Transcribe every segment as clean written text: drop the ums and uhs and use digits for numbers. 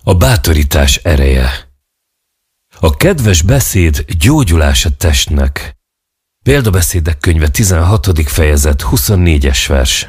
A bátorítás ereje. A kedves beszéd gyógyulás a testnek. Példabeszédek könyve 16. fejezet 24-es vers.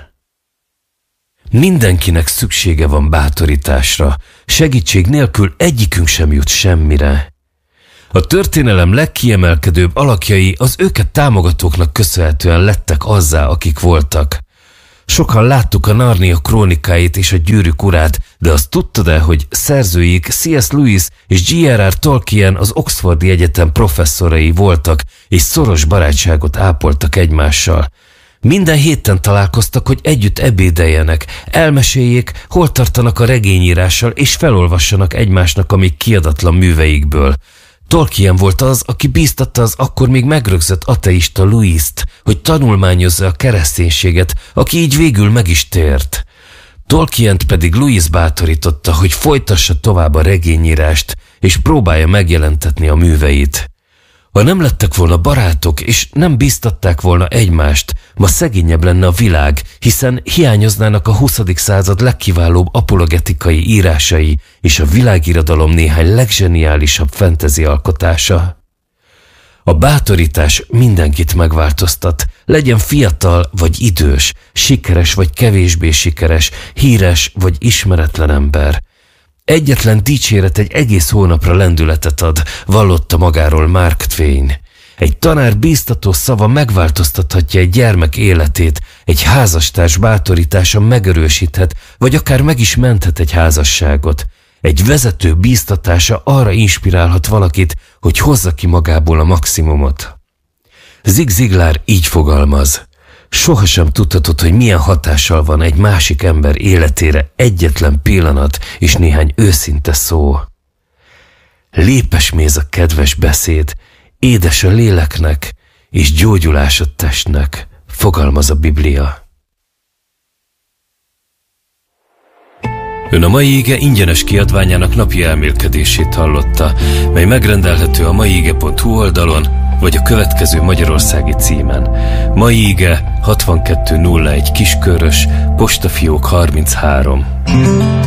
Mindenkinek szüksége van bátorításra, segítség nélkül egyikünk sem jut semmire. A történelem legkiemelkedőbb alakjai az őket támogatóknak köszönhetően lettek azzá, akik voltak. Sokan láttuk a Narnia krónikáit és a Gyűrűk urát, de azt tudtad-e, hogy szerzőik C.S. Lewis és J.R.R. Tolkien az Oxfordi Egyetem professzorai voltak, és szoros barátságot ápoltak egymással. Minden héten találkoztak, hogy együtt ebédeljenek, elmeséljék, hol tartanak a regényírással, és felolvassanak egymásnak a még kiadatlan műveikből. Tolkien volt az, aki bíztatta az akkor még megrögzött ateista Lewist, hogy tanulmányozza a kereszténységet, aki így végül meg is tért. Tolkient pedig Lewis bátorította, hogy folytassa tovább a regényírást, és próbálja megjelentetni a műveit. Ha nem lettek volna barátok, és nem bíztatták volna egymást, ma szegényebb lenne a világ, hiszen hiányoznának a 20. század legkiválóbb apologetikai írásai és a világirodalom néhány legzseniálisabb fantasy alkotása. A bátorítás mindenkit megváltoztat, legyen fiatal vagy idős, sikeres vagy kevésbé sikeres, híres vagy ismeretlen ember. Egyetlen dicséret egy egész hónapra lendületet ad, vallotta magáról Mark Twain. Egy tanár bíztató szava megváltoztathatja egy gyermek életét, egy házastárs bátorítása megerősíthet, vagy akár meg is menthet egy házasságot. Egy vezető bíztatása arra inspirálhat valakit, hogy hozza ki magából a maximumot. Zig Ziglar így fogalmaz. Sohasem tudhatod, hogy milyen hatással van egy másik ember életére egyetlen pillanat és néhány őszinte szó. Lépesméz a kedves beszéd, édes a léleknek és gyógyulás a testnek, fogalmaz a Biblia. Ön a Mai Ige ingyenes kiadványának napi elmélkedését hallotta, mely megrendelhető a maiige.hu oldalon, vagy a következő magyarországi címen. Mai Ige 6201 Kiskörös, postafiók 33.